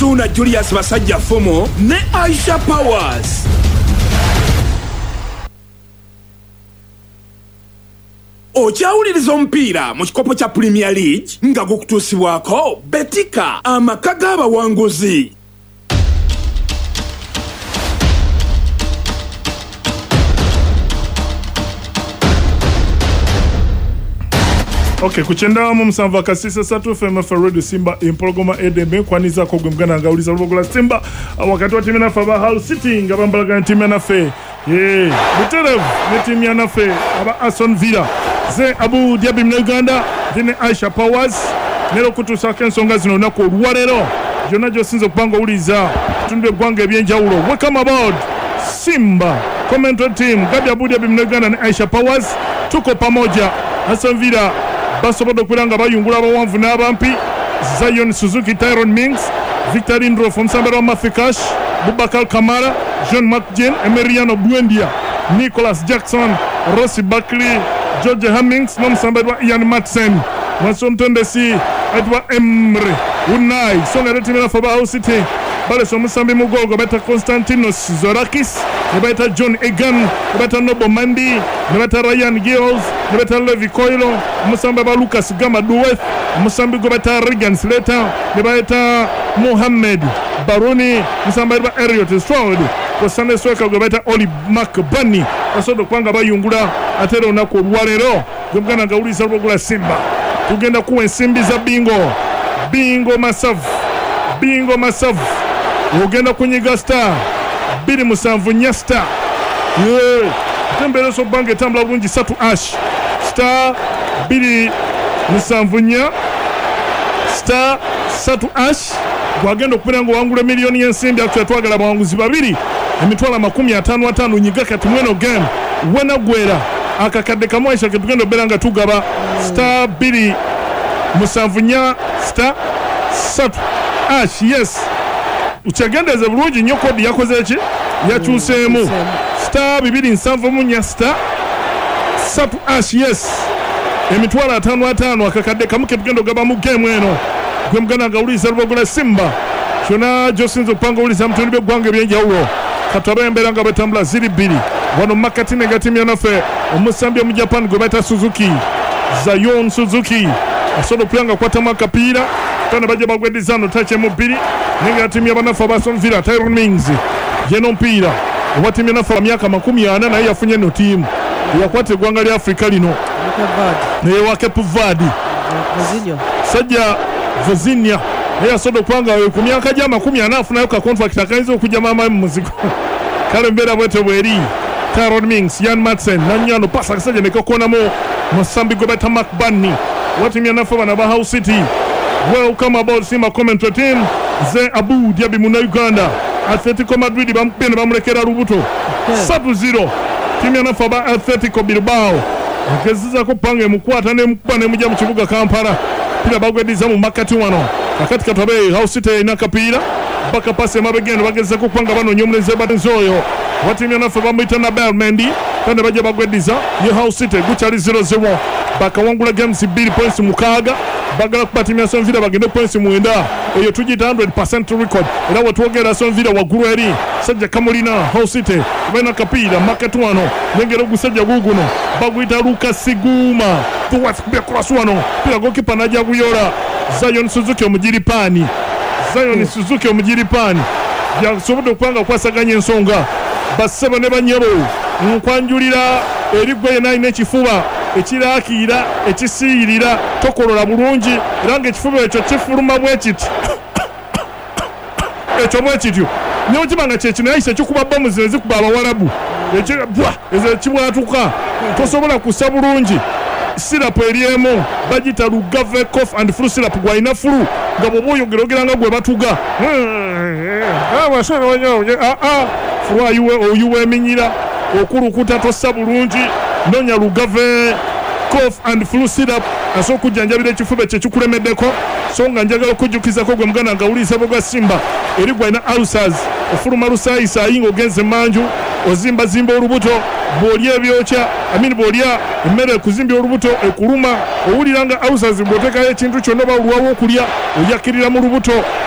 Suna Julius Basajja Fomo ne Aisha Powers. Okyawuliriza omupiira mu kikopo kya Premier League nga gukutuusibwako Betika amaka g'abawanguzi. Okay, kuchenda mu musanva kasisa satu FM Radio Simba impologoma Edembe kwaniza ko gwemgana ngauliza lugola Simba wakati wa timu na Faba Hull City ngabambalaga timu na Fe. Buterev ne timu ya Nafe aba Aston Villa. Ze Abu Diaby mu Uganda dine Aisha Powers nero kutusa kensonga zino nako luwalero jona josinzo kupanga uliza tunde gwange byenjawulo. Welcome aboard Simba commentary team Gabi Abu Diaby mu Uganda ne Aisha Powers tuko pamoja. Aston Villa basobodo kulanga bayungula abawanvu n'abampi Zion Suzuki, Tyrone Mings, Victor Indro from Sambero Mafikash, Bubakar Kamara, John McGinn, Emeriano Buendia, Nicholas Jackson, Rossi Buckley, George Hammings, Nom Sambero Ian Matsen, Wanson Tondesi, Edward Emre, Unai, Songa Retimina Faba Hull City, Baleso Musambi Mugogo, Beta Konstantinos Zorakis, Beta John Egan, Beta Nobo Mandi, Beta Ryan Gills, Beta Levi Coilo, Musambi Lucas Gama Dueth, Musambi Beta Regan Slater, Beta Mohammed Baroni, Musambi Eriot Stroud, Kosane Sweka Beta Oli Mark Bunny, Asodo Kwanga Bayungula, Atero Nako Walero, Gumgana Gauli Salvogula Simba, Tugenda Kuwe Simbi za Bingo Masav, Ugenda kunyiga star biri musanvu nya star tembere so bange tambula bulungi 3 ash star biri musanvu nya star 3 ash gwagenda okubira ngo wangule milioni y'ensimbi atwagala bawanguzi babiri emitwala 55 nyiga kati mweno game wena gwera akakadde kamwaisha ketugenda oberanga tugaba star biri musanvu nya star 3 ash yes uchagendeze bulungi nnyo kodi yakoze eki yakyuseemu star 275 star 3 ash yes emitwala 55 akakadde kamu ketugenda ogaba mu game eno gwe mugana ngawuliza lubogola Simba kyona josinza okupanga uliza mutundi by'eggwanga ebyenjawulo kataba embeera nga betambula ziri bbiri wano makati negatimu yanaffe omusambi omu Japan gwe bayita Suzuki Zion Suzuki asobola okulanga akwatamu akapiira tana bajja bagweddiza no tache mu bbiri nenga timu y'abanafu Aston Villa Tyrone Mings yeno mpira oba timu y'abanafu myaka 40 naye yafunye no timu yakwata eggwanga lya Afrika lino naye wa Cape Verde sajja Virginia naye asobola okwanga ku myaka gya 40 afunayo ka contract akayinza okujja maama mu muzigo kale mbeera bwete bweri Tyrone Mings Ian Matsen nanyano pasa kasajja nekokonamu musambi gwe bata Mark Bunny wa timu y'abanafu bana ba Hull City. Welcome aboard Simba commentary team. Ze Abu Diaby mu Uganda Atletico Madrid bampenda bamulekera lubuto 3-0 timu ya Faba Atletico Bilbao ageziza kupanga mukwata ne mukwane mujja mu kibuga Kampala pira bagwediza mu makati wano akati katabe Hull City ina kapira baka pase mabegendo bageza kupanga bano nyomuleze batenzoyo watimu ya Faba mwitana Belmendi kandi bajja bagwediza ye Hull City guchali 0-0 baka wangula games 2 points mukaga bagala kubatimya Aston Villa bagende points muenda eyo tujita 100% record era watwogera Aston Villa waguru eri sajja kamulina Hull City bena kapira market wano nengero gusajja guguno bagwita Lucas Siguma tuwatsi kubya kuraswano pira gokipa najja kuyola Zion Suzuki omujiripani ya sobodo kwanga kwasaganya ensonga basebo ne banyabo nkwanjulira erigwe naine ekifuba ekirakira ekisiyirira tokolola bulungi era ng'ekifuba ekyo kifuluma bwekiti ekyo bwekityo niyo kibanga kyekino yayise kikuba bomu zino zikuba abawalabu ekibwatuka tosobola kussa bulungi sirapu eriemu bagita Lugave cough and flu sirapu gwalina flu nga bw'oba oyogera nga gwe batuga flu oyuwa eminyira okulukuta tossa bulungi nonya Lugave cough and flu syrup aso kujjanjabira ekifuba kye kikulemeddeko so nga njagala okujjukizako gwe mugana nga uliisa bwa Simba eri gwalina ulcers ofuluma lusaayisaayinga ogenze manju ozimbazimba olubuto bw'olya ebyokya bw'olya emmere ekuzimba olubuto ekuluma owulira nga ulcers bw'oteekayo ekintu kyonna oba oluwawo okulya oyakirira mu lubuto